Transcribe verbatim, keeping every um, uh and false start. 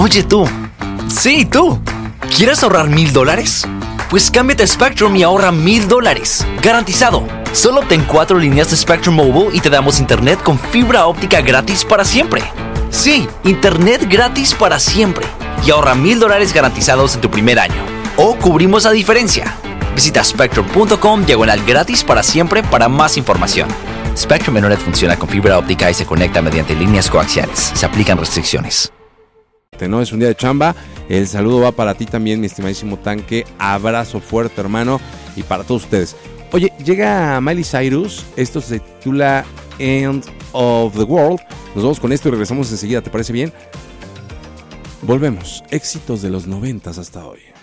Oye tú, sí tú, ¿quieres ahorrar mil dólares? Pues cámbiate a Spectrum y ahorra mil dólares, garantizado. Solo obtén cuatro líneas de Spectrum Mobile y te damos internet con fibra óptica gratis para siempre. Sí, internet gratis para siempre. Y ahorra mil dólares garantizados en tu primer año. O cubrimos la diferencia. Visita spectrum punto com diagonal gratis para siempre para más información. Spectrum Internet funciona con fibra óptica y se conecta mediante líneas coaxiales. Se aplican restricciones. No es un día de chamba. El saludo va para ti también, mi estimadísimo Tanque. Abrazo fuerte, hermano, y para todos ustedes. Oye, llega Miley Cyrus. Esto se titula End of the World. Nos vamos con esto y regresamos enseguida. ¿Te parece bien? Volvemos. Éxitos de los noventas hasta hoy.